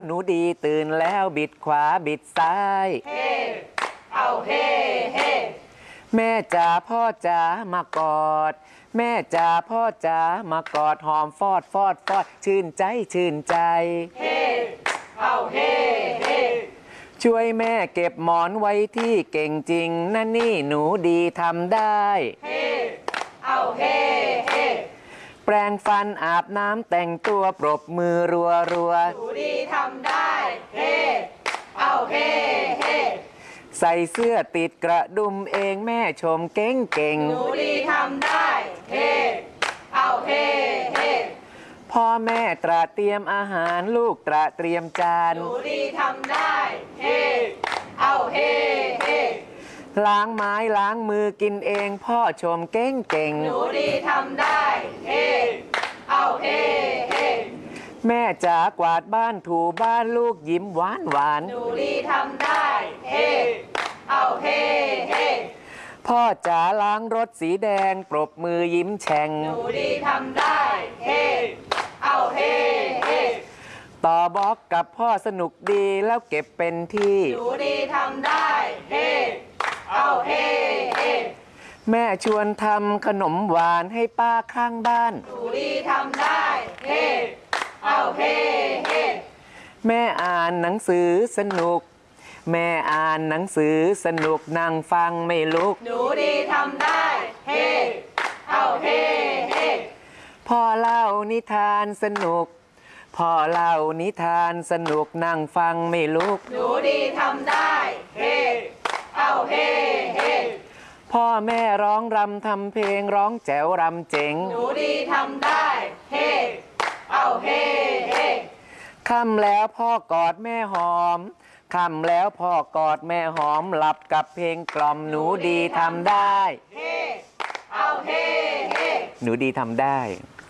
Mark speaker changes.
Speaker 1: หนูดีตื่นแล้วบิดขวาบิดซ้ายเฮเอาเฮเฮแม่จ๋าพ่อจ๋ามากอดแม่จ๋าพ่อจ๋ามากอดหอมฟอดฟอดฟอดชื่นใจชื่นใจเฮเอาเฮเฮช่วยแม่เก็บหมอนไว้ที่เก่งจริงนั่นนี่หนูดีทำได้เฮเอาเฮเฮแปรงฟันอาบน้ำแต่งตัวปรบมือรัวรัวหนูดีทำได้เฮเอาเฮเฮใส่เสื้อติดกระดุมเองแม่ชมเก่งเก่งหนูดีทำได้เฮเอาเฮเฮพ่อแม่ตระเตรียมอาหารลูกตระเตรียมจานหนูดีทำได้เฮเอาเฮเฮล้างไม้ล้างมือกินเองพ่อชมเก่งเก่งหนูดีทำได้เฮเอาเฮเฮแม่จ๋ากวาดบ้านถูบ้านลูกยิ้มหวานหวานหนูดีทำได้เฮเอาเฮเฮพ่อจ๋าล้างรถสีแดงปรบมือยิ้มแฉ่งหนูดีทำได้เฮเอาเฮเฮต่อบล็อกกับพ่อสนุกดีแล้วเก็บเป็นที่หนูดีทำได้เฮเอาเฮเฮแม่ชวนทำขนมหวานให้ป้าข้างบ้านหนูดีทำได้เฮเอาเฮเฮแม่อ่านหนังสือสนุกแม่อ่านหนังสือสนุกนั่งฟังไม่ลุกหนูดีทำได้เฮเอาเฮเฮพ่อเล่านิทานสนุกพ่อเล่านิทานสนุกนั่งฟังไม่ลุกหนูดีทำได้เฮเอาเฮเฮพ่อแม่ร้องรำทำเพลงร้องแจ๋วรำเจ๋งหนูดีทำได้เฮเอาเฮเฮค่ำแล้วพ่อกอดแม่หอมค่ำแล้วพ่อกอดแม่หอมหลับกับเพลงกล่อมหนูดีทำได้เฮเอาเฮเฮหนูดีทำได้